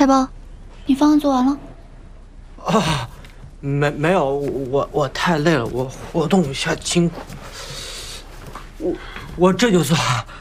菜包，你方案做完了？ 啊，没有，我太累了，我活动一下筋骨。我这就做。